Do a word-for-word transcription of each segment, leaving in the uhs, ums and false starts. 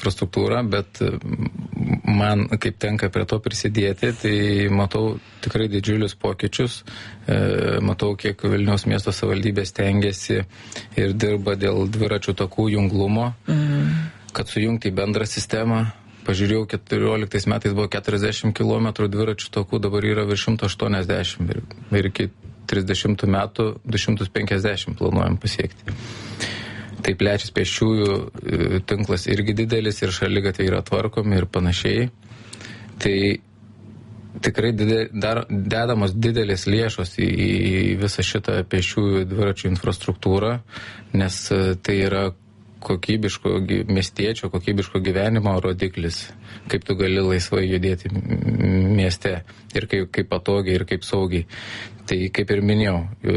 infrastruktūrą, bet man, kaip tenka prie to prisidėti, tai matau tikrai didžiulius pokyčius. Matau, kiek Vilniaus miesto savivaldybės stengiasi ir dirba dėl dviračių takų junglumo, mm. kad sujungti į bendrą sistemą. Pažiūrėjau, keturioliktais metais buvo keturiasdešimt kilometrų dviračių takų, dabar yra virš šimtas aštuoniasdešimt ir, ir iki trisdešimtų metų du šimtus penkiasdešimt planuojam pasiekti. Tai plečias pėsčiųjų tinklas irgi didelis ir šaligatviai yra tvarkomi ir panašiai. Tai tikrai didel, dar, dedamos didelės lėšos į, į visą šitą pėsčiųjų dviračių infrastruktūrą, nes tai yra kokybiško miestiečio, kokybiško gyvenimo rodiklis, kaip tu gali laisvai judėti mieste ir kaip, kaip patogiai ir kaip saugiai. Tai kaip ir minėjau,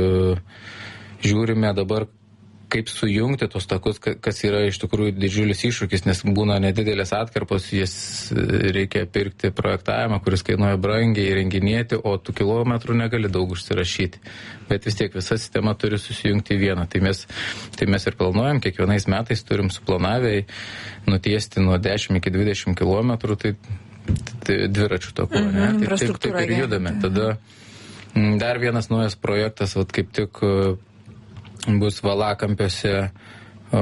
žiūrime dabar, kaip sujungti tos takus, kas yra iš tikrųjų didžiulis iššūkis, nes būna nedidelės atkarpos, jas reikia pirkti projektavimą, kuris kainuoja brangiai, įrenginėti, o tų kilometrų negali daug užsirašyti. Bet vis tiek visa sistema turi susijungti į vieną. Tai mes, tai mes ir planuojam, kiekvienais metais turim suplanavę nutiesti nuo dešimt iki dvidešimt kilometrų, tai, tai dviračių takų, mhm, ne? Tai taip, taip ir judame. Tada dar vienas naujas projektas, vat kaip tik bus Valakampiuose o,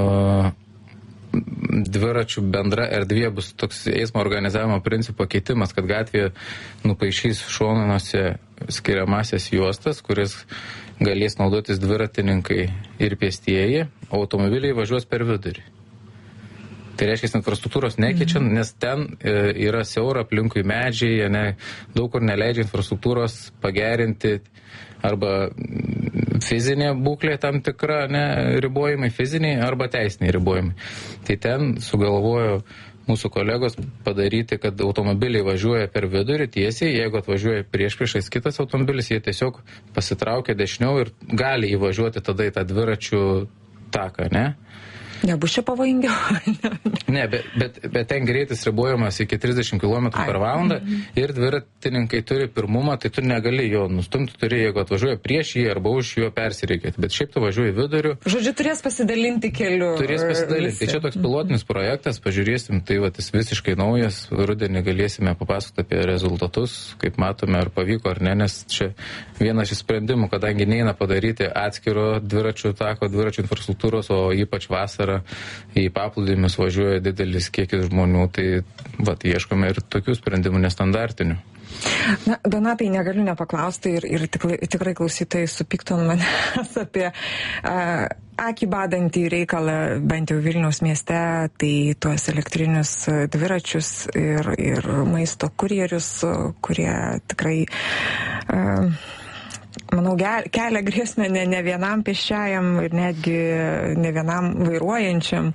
dviračių bendra erdvė, bus toks eismo organizavimo principo keitimas, kad gatvėje nupaišys šonuose skiriamasias juostas, kuris galės naudotis dviratininkai ir pėstieji, o automobiliai važiuos per vidurį. Tai reiškia, infrastruktūros nekeičiant, nes ten yra siaura aplinkui medžiai, ne, daug kur neleidžia infrastruktūros pagerinti arba fizinė būklė tam tikra, ne, ribojimai fiziniai arba teisiniai ribojimai. Tai ten sugalvojo mūsų kolegos padaryti, kad automobiliai važiuoja per vidurį tiesiai, jeigu atvažiuoja prieš priešais kitas automobilis, jie tiesiog pasitraukia dešiniau ir gali įvažiuoti tada į tą dviračių taką, ne? Nebus čia pavojingiau. Ne, bet, bet, bet ten greitis ribojamas iki trisdešimt kilometrų per valandą ir dviratininkai turi pirmumą, tai tu negali jo nustumti, turi, jeigu atvažiuoja prieš jį arba už jo persireikėti. Bet šiaip tu važiuoji viduriu. Žodžiu, turės pasidalinti keliu. Turės pasidalinti. Tai čia toks pilotinis projektas, pažiūrėsim, tai va, jis visiškai naujas, rudenį galėsime papasakoti apie rezultatus, kaip matome, ar pavyko ar ne, nes čia vienas iš sprendimų, kadangi neina padaryti atskiro dviračių tako, dviračių infrastruktūros, o ypač vasarą į paplūdimius važiuoja didelis kiekis žmonių, tai vat, ieškome ir tokių sprendimų nestandartinių. Na, Donatai, negaliu nepaklausti ir, ir tikrai, tikrai klausytojai supyktų ant manęs apie a, akį badantį reikalą, bent jau Vilniaus mieste, tai tuos elektrinius dviračius ir, ir maisto kurjerius, kurie tikrai a, manau, kelia grėsmę ne, ne vienam pėsčiajam ir netgi ne vienam vairuojančiam.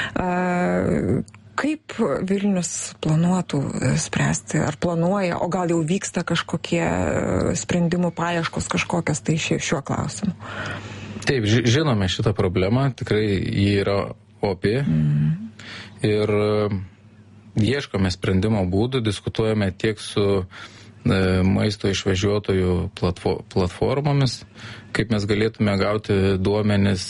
Kaip Vilnius planuotų spręsti, ar planuoja, o gal jau vyksta kažkokie sprendimų paieškos kažkokios tai šiuo klausimu? Taip, žinome šitą problemą, tikrai jį yra opi mm. ir ieškome sprendimo būdų, diskutuojame tiek su maisto išvežiotojų platformomis, kaip mes galėtume gauti duomenis,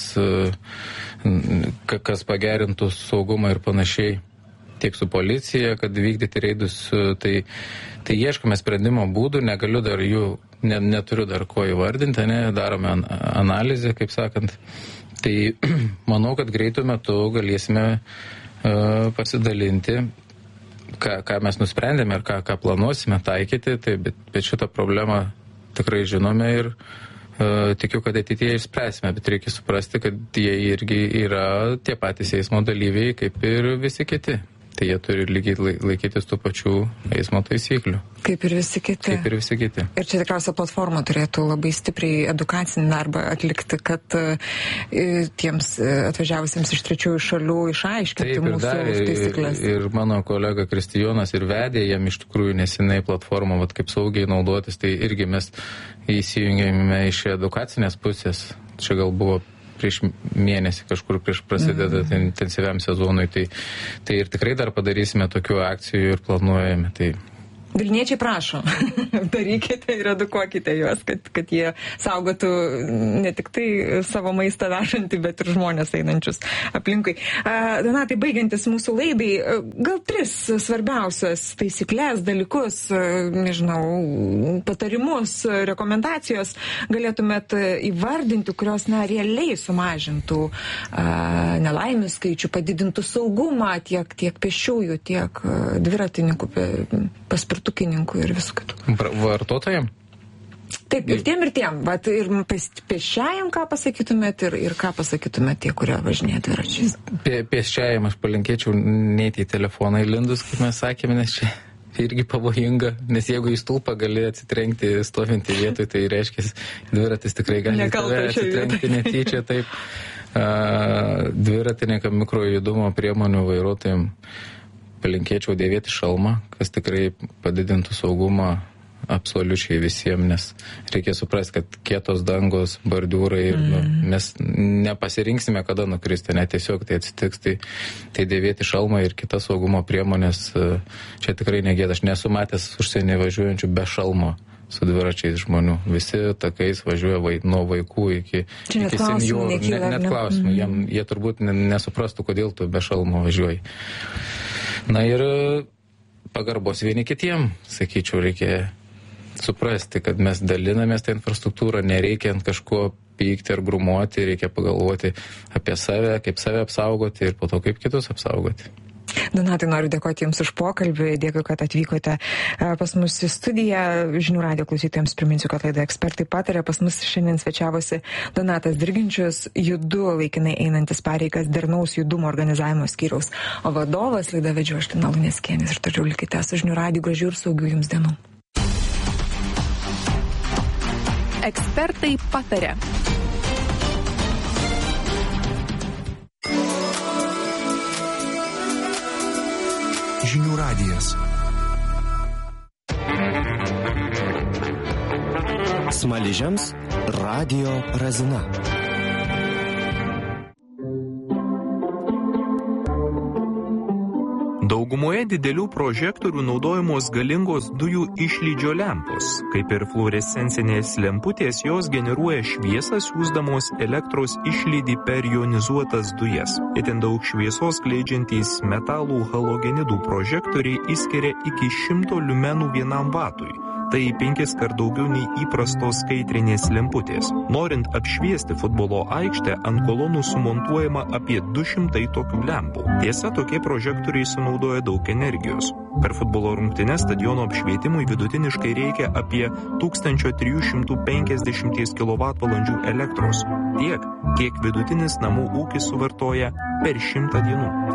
kas pagerintų saugumą ir panašiai, tiek su policija, kad vykdyti reidus, tai, tai ieškome sprendimo būdų, negaliu dar jų, ne, neturiu dar ko įvardinti, ne, darome analizę, kaip sakant. Tai manau, kad greitų metu galėsime uh, pasidalinti, Ką, ką mes nusprendėme ir ką, ką planuosime taikyti, tai, bet, bet šitą problemą tikrai žinome ir uh, tikiu, kad ateityje išspręsime, bet reikia suprasti, kad jie irgi yra tie patys eismo dalyviai kaip ir visi kiti. Tai jie turi lygiai laikytis tų pačių eismo taisyklių. Kaip ir visi kiti. Kaip ir visi kiti. Ir čia tikriausiai platforma turėtų labai stipriai edukacinį darbą atlikti, kad e, tiems atvažiavusiems iš trečiųjų šalių išaiškinti Taip, mūsų dar, taisyklės. Ir, ir mano kolega Kristijonas ir vedė jam iš tikrųjų nesenai platformą, vat, kaip saugiai naudotis, tai irgi mes įsijungėme iš edukacinės pusės. Čia gal buvo prieš mėnesį kažkur prieš prasidedant mm. intensyviam sezonui, tai, tai ir tikrai dar padarysime tokių akcijų ir planuojame. Tai Vilniečiai prašo, darykite ir edukuokite juos, kad, kad jie saugotų ne tik tai savo maistą vežantį, bet ir žmonės einančius aplinkui. Donatai, baigiantis mūsų laidai, gal tris svarbiausias taisyklės, dalykus, nežinau, patarimus, rekomendacijos galėtumėt įvardinti, kurios, na, realiai sumažintų a, nelaimių skaičių, padidintų saugumą tiek, tiek pešiųjų, tiek dviratininkų, paspirtukininkų ir visų kitų. Vartotojams? Taip, ir tiem, ir tiem. Vat ir pėsčiajam ką pasakytumėt ir, ir ką pasakytumėt tie, kurie važinėja dviračiais? Pė, pėsčiajam aš palinkėčiau neiti į telefoną įlindus, kaip mes sakėme, nes čia irgi pavojinga, nes jeigu į stulpą gali atsitrenkti stovinti vietoj, tai reiškia, dviratis tikrai gali atsitrenkti netyčia. Taip, uh, dviratininkam mikrojudumo priemonių vairuotojams palinkėčiau dėvėti šalmą, kas tikrai padidintų saugumą absoliučiai visiems, nes reikia suprasti, kad kietos dangos, bordiūrai, mm. nu, mes nepasirinksime, kada nukristi, net tiesiog tai atsitiks, tai, tai dėvėti šalmą ir kitas saugumo priemonės, čia tikrai negėda. Aš nesu matęs užsienį važiuojančių be šalmo su dviračiais žmonių. Visi takais važiuoja vai, nuo vaikų iki, iki senjorų. Net, net klausimų. Mm. Jiem, jie turbūt nesuprastų, kodėl tu be šalmo važiuoji. Na ir pagarbos vieni kitiem, sakyčiau, reikia suprasti, kad mes dalinamės tą infrastruktūrą, nereikia ant kažko pykti ar grumuoti, reikia pagalvoti apie save, kaip save apsaugoti ir po to kaip kitus apsaugoti. Donatai, noriu dėkoti Jums už pokalbį, dėkui, kad atvykote pas mus į studiją. Žinių radijo klausytojams priminsiu, kad laida Ekspertai pataria. Pas mus šiandien svečiavosi Donatas Dirginčius, Judu laikinai einantis pareigas darnaus judumo organizavimo skyriaus vadovas. Laidą vedžiau aš, Lina Luneckienė, ir toliau likite su Žinių radiju. Gražių ir saugių Jums dienų. Ekspertai pataria. Žinių radijas. Smaližiams radijo razina. Daugumoje didelių prožektorių naudojamos galingos dujų išlydžio lempos. Kaip ir fluorescencinės lemputės, jos generuoja šviesą, siųsdamos elektros išlydį per jonizuotas dujas. Itin daug šviesos skleidžiantys metalų halogenidų prožektoriai išskiria iki šimto liumenų vienam vatui. Tai penkis kart daugiau nei įprastos skaitrinės lemputės. Norint apšviesti futbolo aikštę, ant kolonų sumontuojama apie du šimtai tokių lempų. Tiesa, tokie prožektoriai sunaudoja daug energijos. Per futbolo rungtynes stadiono apšvietimui vidutiniškai reikia apie tūkstantis trys šimtai penkiasdešimt kilovatvalandžių elektros. Tiek, kiek vidutinis namų ūkis suvartoja per šimtą dienų.